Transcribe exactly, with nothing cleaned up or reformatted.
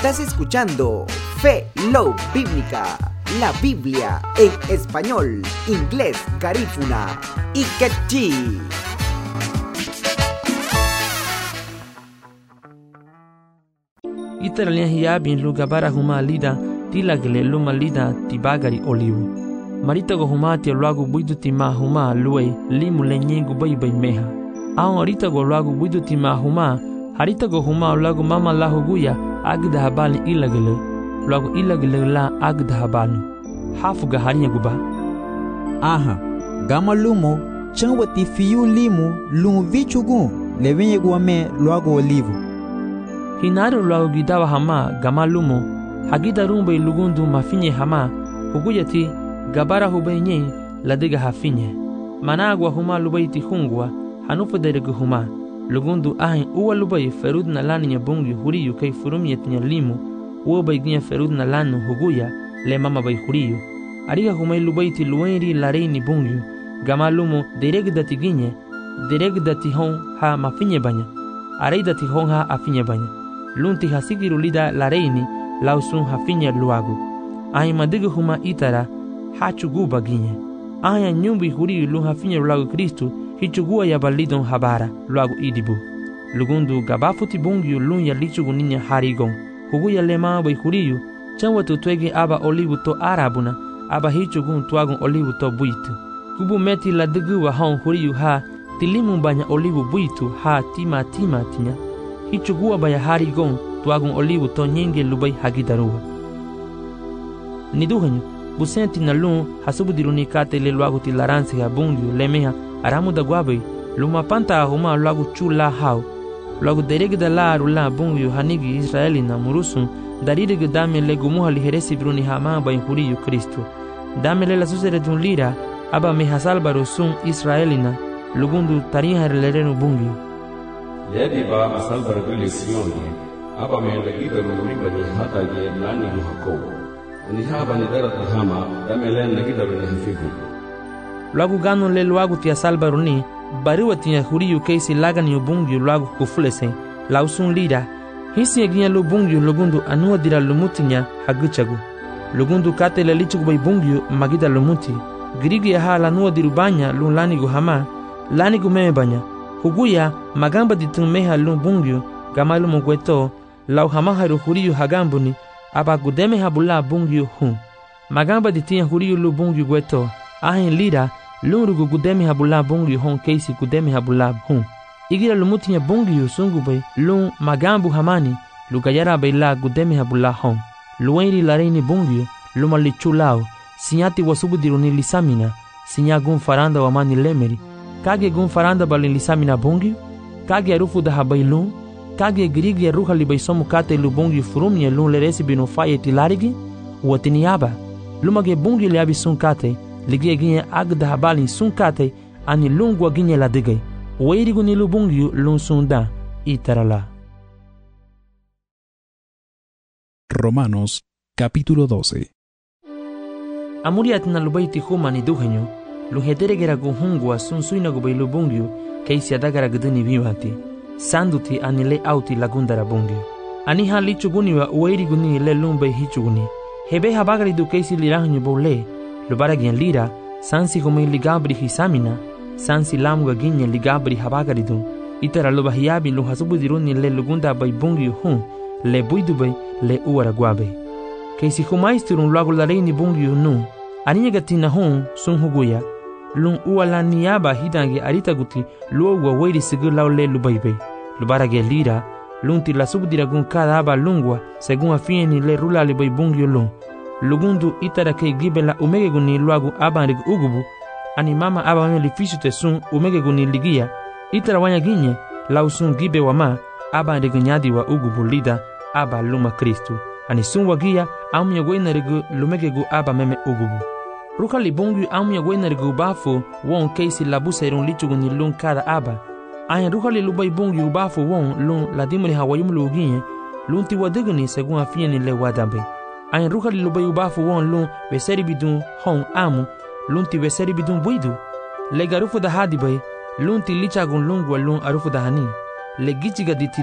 Estás escuchando Fe Love Bíblica, la Biblia en español, inglés, garífuna y quechí. Italian hiabin lugabara huma lida tilagle luma lida tibagari olivo. Marita go huma ti lagu buidu tima huma lue limu lenyengu bai bai meha. Aon arita go lagu buidu tima huma harita go huma lagu mama lahu guya agda habali ilagele lagu ilagele la agda habalu. Hafu ga harinya guba. Aha, gama lumo changwati fiu limu lumu vichugu levenye guame lagu olivo. Hinaru lagu gidawa hama gama lumo hagida rumbe lugundu mafinye hama huguyati gabara hubenye ladiga hafinye managwa huma lubaiti hungwa hanufa deregu huma lugundu ahin uwa lubai ferud na lani nya bungi huriyu kai furumyet nya limu uwa bai gnya ferud na lanu huguya le mama bai huriyu ariga humai lubaiti luenri lareini bungi gama lumo deregdati ginye deregdati hon ha mafinye banya areidati hon ha afinye banya lunti hasigiru lida lareini lausun hafinye luagu ahin madiga huma itara hachuguba ginye aya nyumbi huri lu hafinye luagu Kristu hichugua ya balidon habara luagu idibu lugundu gabafuti bungiu lun ya lichugu ninya harigon hugu ya lema bai huriyu chanwa tutwege aba olivu to arabuna aba hichugun tuagun olivu to buitu kubu meti la digu wa hon huriyu ha tilimu banya olivu buitu ha tima tima tinya hichugua baya harigon tuagun olivu to nyenge lubai hagidarua niduhanyu busenti na lun hasubu diruni kate le luagu ti laransi ha bungiu lemeha aramu da guabe luma panta huma luagu chula hau luagu deregda la rula bungiu hanigi Israeli na murusun darirege dame le gumuha liheresi bruni hama bai huriyu Kristu dame le la susere dun lira aba me hasalbaru sun Israeli na lugundu tariha lerenu bungiu Yadi ba asalbar gule siyoni aba me lagida ruri bani hata ge lani muhako ni haba ni darat hama damelen lagida bani hafifu luagu ganu le luagu tia salbaruni bariwa tia huriyu keisi lagani ubungi luagu kufulese lausun lira hisi eginya lubungi lugundu anua dira lumutinya haguchagu lugundu kate le lichugu bai bungi magida lumuti girigi ya hala nua dirubanya lun lani guhama lani gumeme banya huguya magamba ditun meha lun bungi gamalu mugweto lau hama haru huriyu hagambuni aba gudeme habula bungi hun magamba ditia huriyu lu bungi gweto ahin lira lunrugu gudeme habula bungi hon keisi gudeme habula hun igira lumutinya bungi sungu bai lun magambu hamani lugayara bai la gudeme habula hon luenri lareini bungi luma lichulao sinyati wasubu diruni lisamina sinya gun faranda wamani lemeri kage gun faranda balin lisamina bungi kage arufu da habai lun kage girigi ruha libai somu kate lu bungi furumye lun leresi binu faye tilarigi watiniaba lumage bungi liabi sun kate ligie ginye agda habalin sun kate ani lungwa ginye la digay weirigu ni lu bungi lun sunda itarala. Romanos capítulo doce. Amuriat na lubaiti huma ni duhenyo luhederegera guhungwa sun suina gubai lu bungi keisi adagara guduni vimati sanduti ani le auti lagundara bungi ani ha lichuguni wa weiriguni le lumbe hichuguni hebe habagari du keisi lirahnyu bole lubara gyan lira sansi humei ligabri hisamina sansi lamuga ginye ligabri habagari du itara luba hiabi lu hasubu diruni le lugunda bai bungi hun le buidu bai le uara guabe keisi humaisturun lagu lareini bungi nu aninya gatina hun sun huguya lun uala niaba hidange arita guti luwa weiri sigur lau le lubaibe lubara ge lira lunti la subdira gun kada aba lungwa segun afieni le rula le bai bungi lun lugundu itara ke gibela umege guni luagu abanrig ugubu ani mama aba mele fisute sun umege guni ligia itara wanya ginye lausun gibe wama abanrig nyadi wa ugubu lida aba luma Kristu ani sun wagia amya gwena rigu lumege gu aba meme ugubu ruka libungu amya gwena rigu bafu won keisi labusa irun lichugu ni lun kada aba aya ruka li lubai bungu bafu won lun ladimri hawayum luginye lunti wadigni segun afieni le wadambe ayin ruka li lubai ubafu won lun weseri bidun hon amu lunti weseri bidun buidu le garufu da hadi bay lunti lichagun lungwa lun arufu da hani le gichiga diti